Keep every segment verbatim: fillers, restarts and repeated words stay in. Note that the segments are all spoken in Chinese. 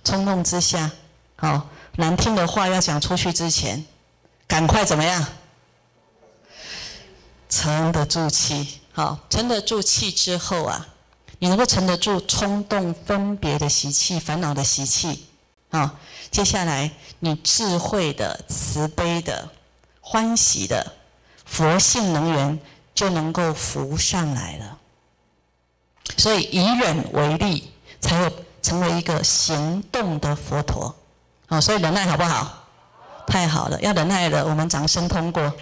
冲动之下，好、哦、难听的话要讲出去之前，赶快怎么样？沉得住气。好，沉得住气之后啊，你能够沉得住冲动、分别的习气、烦恼的习气。好，接下来你智慧的、慈悲的、欢喜的佛性能源就能够浮上来了。所以以忍为力，才有成为一个行动的佛陀。好，所以忍耐好不好？太好了，要忍耐了，我们掌声通过。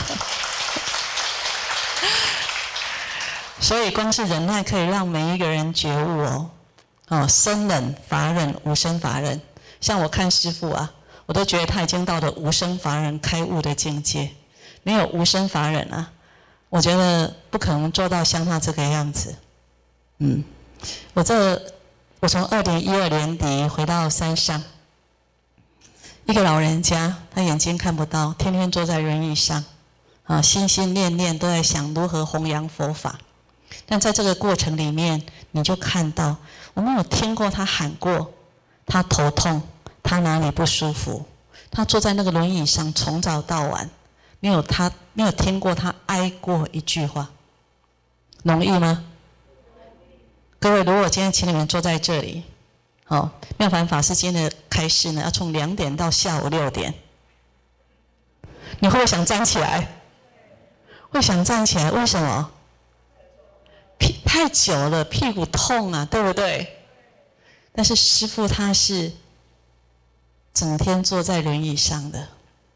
所以光是忍耐可以让每一个人觉悟哦。哦，生忍、法忍、无生法忍。像我看师父啊，我都觉得他已经到了无生法忍开悟的境界。没有无生法忍啊，我觉得不可能做到像他这个样子。嗯，我这我从二零一二年底回到山上，一个老人家，他眼睛看不到，天天坐在轮椅上，啊，心心念念都在想如何弘扬佛法。但在这个过程里面，你就看到，我们有听过他喊过，他头痛，他哪里不舒服，他坐在那个轮椅上，从早到晚，没有他没有听过他哀过一句话，容易吗？各位，如果今天请你们坐在这里，好，妙凡法师今天的开示呢，要从两点到下午六点，你会不会想站起来？会想站起来，为什么？屁太久了，屁股痛啊，对不对？但是师父他是整天坐在轮椅上的。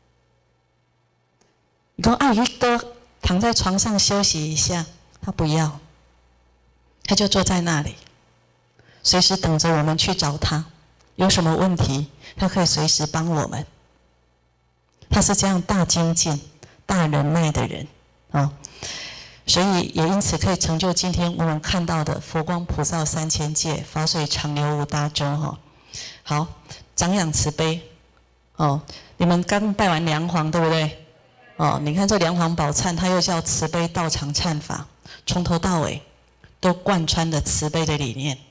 你说啊，一个躺在床上休息一下，他不要，他就坐在那里，随时等着我们去找他。有什么问题，他可以随时帮我们。他是这样大精进、大忍耐的人啊、哦，所以也因此可以成就今天我们看到的佛光普照三千界，法水长流无大洲哈、哦。好，长养慈悲哦。你们刚拜完梁皇，对不对？哦，你看这梁皇宝忏，它又叫慈悲道场忏法，从头到尾都贯穿着慈悲的理念。